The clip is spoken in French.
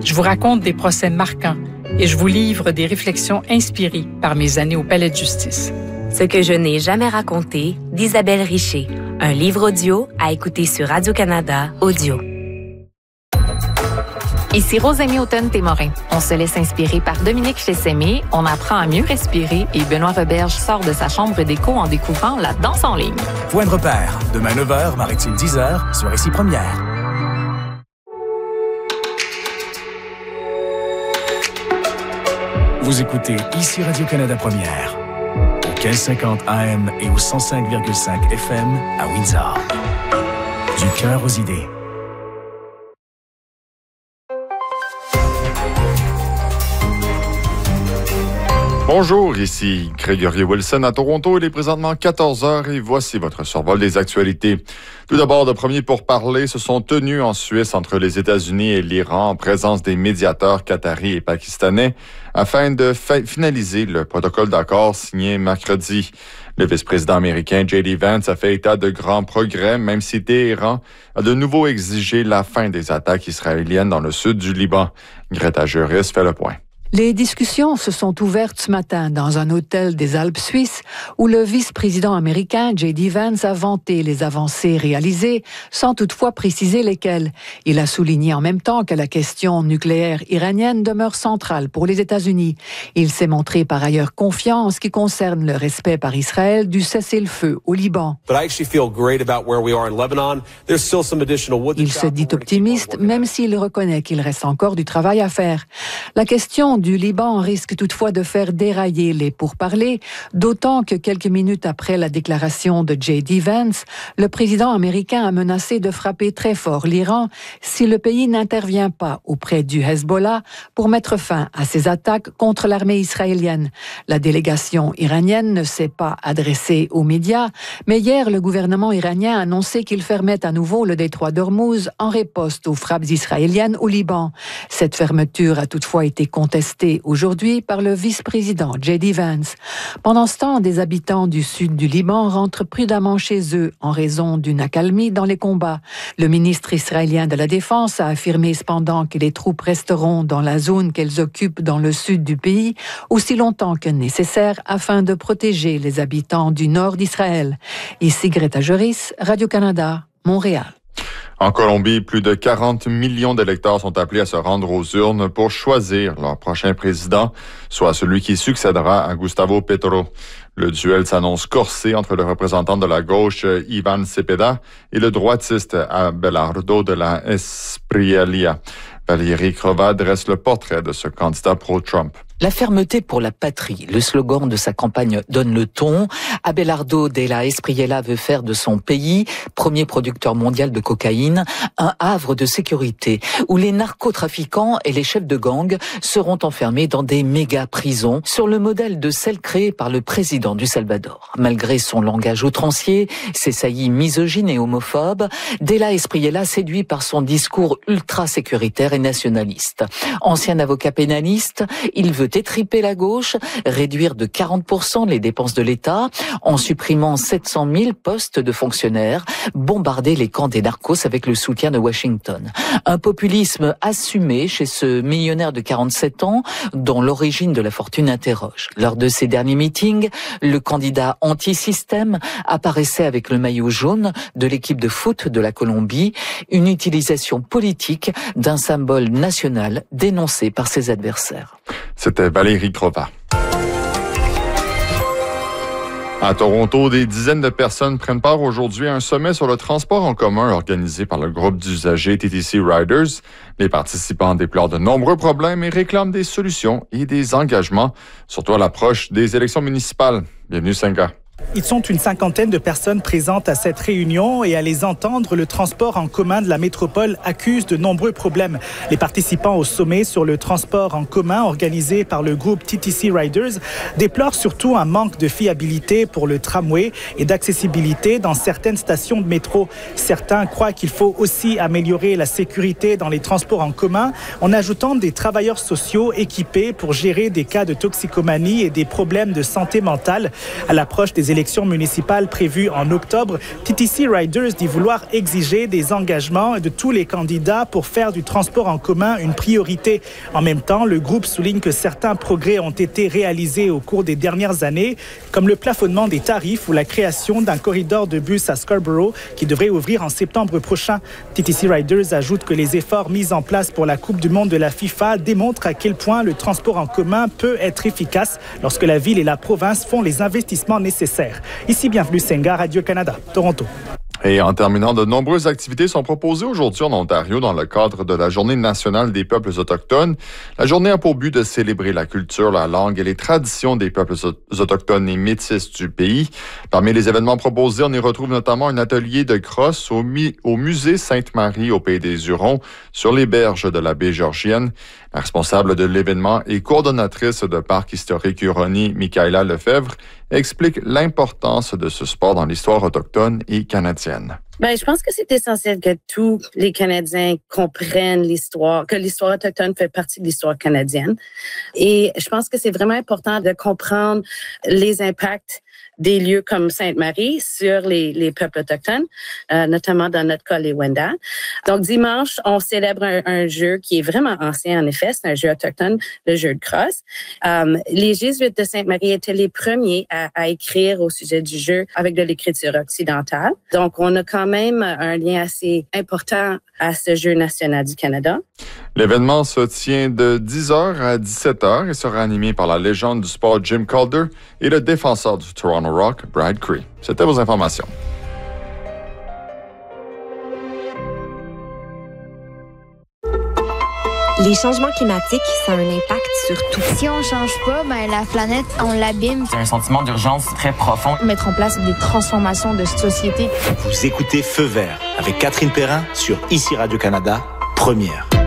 Je vous raconte des procès marquants et je vous livre des réflexions inspirées par mes années au Palais de justice. Ce que je n'ai jamais raconté d'Isabelle Richer. Un livre audio à écouter sur Radio-Canada Audio. Ici Rosamie Automne-Témorin. On se laisse inspirer par Dominique Fils-Aimé, on apprend à mieux respirer et Benoît Roberge sort de sa chambre d'écho en découvrant la danse en ligne. Point de repère, demain 9h, Maritime 10h, sur Ici Première. Vous écoutez Ici Radio-Canada Première, au 1550 AM et au 105,5 FM à Windsor. Du cœur aux idées. Bonjour, ici Gregory Wilson à Toronto. Il est présentement 14h et voici votre survol des actualités. Tout d'abord, de premiers pourparlers se sont tenus en Suisse entre les États-Unis et l'Iran en présence des médiateurs qataris et pakistanais afin de finaliser le protocole d'accord signé mercredi. Le vice-président américain J.D. Vance a fait état de grands progrès, même si Téhéran a de nouveau exigé la fin des attaques israéliennes dans le sud du Liban. Greta Juris fait le point. Les discussions se sont ouvertes ce matin dans un hôtel des Alpes suisses où le vice-président américain J.D. Vance a vanté les avancées réalisées sans toutefois préciser lesquelles. Il a souligné en même temps que la question nucléaire iranienne demeure centrale pour les États-Unis. Il s'est montré par ailleurs confiant en ce qui concerne le respect par Israël du cessez-le-feu au Liban. Il se dit optimiste même s'il reconnaît qu'il reste encore du travail à faire. La question du Liban risque toutefois de faire dérailler les pourparlers, d'autant que quelques minutes après la déclaration de J.D. Vance, le président américain a menacé de frapper très fort l'Iran si le pays n'intervient pas auprès du Hezbollah pour mettre fin à ses attaques contre l'armée israélienne. La délégation iranienne ne s'est pas adressée aux médias, mais hier, le gouvernement iranien a annoncé qu'il fermait à nouveau le détroit d'Ormuz en riposte aux frappes israéliennes au Liban. Cette fermeture a toutefois été contestée aujourd'hui par le vice-président J.D. Vance. Pendant ce temps, des habitants du sud du Liban rentrent prudemment chez eux en raison d'une accalmie dans les combats. Le ministre israélien de la Défense a affirmé cependant que les troupes resteront dans la zone qu'elles occupent dans le sud du pays aussi longtemps que nécessaire afin de protéger les habitants du nord d'Israël. Ici Greta Juris, Radio-Canada, Montréal. En Colombie, plus de 40 millions d'électeurs sont appelés à se rendre aux urnes pour choisir leur prochain président, soit celui qui succédera à Gustavo Petro. Le duel s'annonce corsé entre le représentant de la gauche, Iván Cepeda, et le droitiste Abelardo de la Espriella. Valérie Crova dresse le portrait de ce candidat pro-Trump. La fermeté pour la patrie, le slogan de sa campagne donne le ton. Abelardo de la Espriella veut faire de son pays, premier producteur mondial de cocaïne, un havre de sécurité où les narcotrafiquants et les chefs de gang seront enfermés dans des méga-prisons sur le modèle de celle créée par le président du Salvador. Malgré son langage outrancier, ses saillies misogynes et homophobes, de la Espriella séduit par son discours ultra-sécuritaire et nationaliste. Ancien avocat pénaliste, il veut étriper la gauche, réduire de 40% les dépenses de l'État, en supprimant 700 000 postes de fonctionnaires, bombarder les camps des narcos avec le soutien de Washington. Un populisme assumé chez ce millionnaire de 47 ans, dont l'origine de la fortune interroge. Lors de ses derniers meetings, le candidat anti-système apparaissait avec le maillot jaune de l'équipe de foot de la Colombie, une utilisation politique d'un symbole national dénoncé par ses adversaires. C'était Valérie Crova. À Toronto, des dizaines de personnes prennent part aujourd'hui à un sommet sur le transport en commun organisé par le groupe d'usagers TTC Riders. Les participants déplorent de nombreux problèmes et réclament des solutions et des engagements, surtout à l'approche des élections municipales. Bienvenue, Senga. Ils sont une cinquantaine de personnes présentes à cette réunion et à les entendre, le transport en commun de la métropole accuse de nombreux problèmes. Les participants au sommet sur le transport en commun organisé par le groupe TTC Riders déplorent surtout un manque de fiabilité pour le tramway et d'accessibilité dans certaines stations de métro. Certains croient qu'il faut aussi améliorer la sécurité dans les transports en commun en ajoutant des travailleurs sociaux équipés pour gérer des cas de toxicomanie et des problèmes de santé mentale. À l'approche des ces élections municipales prévues en octobre, TTC Riders dit vouloir exiger des engagements de tous les candidats pour faire du transport en commun une priorité. En même temps, le groupe souligne que certains progrès ont été réalisés au cours des dernières années, comme le plafonnement des tarifs ou la création d'un corridor de bus à Scarborough qui devrait ouvrir en septembre prochain. TTC Riders ajoute que les efforts mis en place pour la Coupe du monde de la FIFA démontrent à quel point le transport en commun peut être efficace lorsque la ville et la province font les investissements nécessaires. Ici, bienvenue Senga, Radio-Canada, Toronto. Et en terminant, de nombreuses activités sont proposées aujourd'hui en Ontario dans le cadre de la Journée nationale des peuples autochtones. La journée a pour but de célébrer la culture, la langue et les traditions des peuples autochtones et métis du pays. Parmi les événements proposés, on y retrouve notamment un atelier de crosse au musée Sainte-Marie au Pays des Hurons, sur les berges de la baie Georgienne. La responsable de l'événement et coordonnatrice de Parc historique Huronie, Michaela Lefebvre, explique l'importance de ce sport dans l'histoire autochtone et canadienne. Je pense que c'est essentiel que tous les Canadiens comprennent l'histoire, que l'histoire autochtone fait partie de l'histoire canadienne. Et je pense que c'est vraiment important de comprendre les impacts des lieux comme Sainte-Marie sur les peuples autochtones, notamment dans notre cas les Wendat. Donc dimanche, on célèbre un jeu qui est vraiment ancien en effet, c'est un jeu autochtone, le jeu de crosse. Les Jésuites de Sainte-Marie étaient les premiers à écrire au sujet du jeu avec de l'écriture occidentale. Donc on a quand même un lien assez important à ce jeu national du Canada. L'événement se tient de 10h à 17h et sera animé par la légende du sport Jim Calder et le défenseur du Toronto Rock, Brad Cree. C'était vos informations. Les changements climatiques, ça a un impact sur tout. Si on ne change pas, la planète, on l'abîme. C'est un sentiment d'urgence très profond. Mettre en place des transformations de société. Vous écoutez Feu vert avec Catherine Perrin sur ICI Radio-Canada, première.